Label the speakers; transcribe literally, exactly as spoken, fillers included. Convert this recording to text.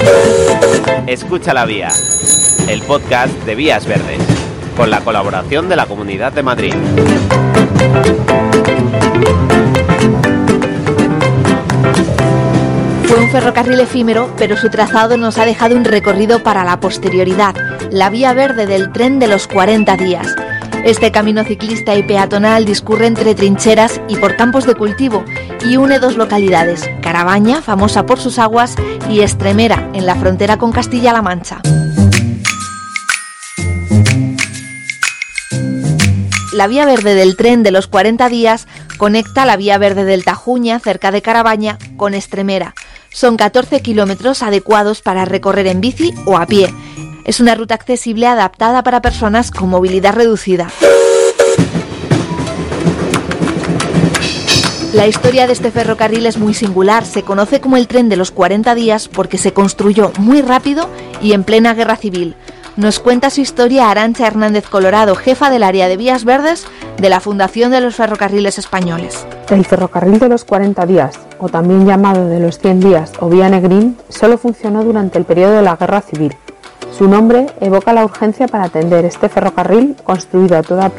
Speaker 1: Escucha la Vía, el podcast de Vías Verdes, con la colaboración de la Comunidad de Madrid.
Speaker 2: Fue un ferrocarril efímero, pero su trazado nos ha dejado un recorrido para la posterioridad, la vía verde del tren de los cuarenta días. Este camino ciclista y peatonal discurre entre trincheras y por campos de cultivo y une dos localidades, Carabaña, famosa por sus aguas, y Estremera, en la frontera con Castilla-La Mancha. La vía verde del tren de los cuarenta días conecta la vía verde del Tajuña, cerca de Carabaña, con Estremera. Son catorce kilómetros adecuados para recorrer en bici o a pie. Es una ruta accesible adaptada para personas con movilidad reducida. La historia de este ferrocarril es muy singular. Se conoce como el tren de los cuarenta días porque se construyó muy rápido y en plena guerra civil. Nos cuenta su historia Arantxa Hernández Colorado, jefa del área de Vías Verdes de la Fundación de los Ferrocarriles Españoles.
Speaker 3: El ferrocarril de los cuarenta días, o también llamado de los cien días o Vía Negrín, solo funcionó durante el periodo de la Guerra Civil. Su nombre evoca la urgencia para atender este ferrocarril construido a toda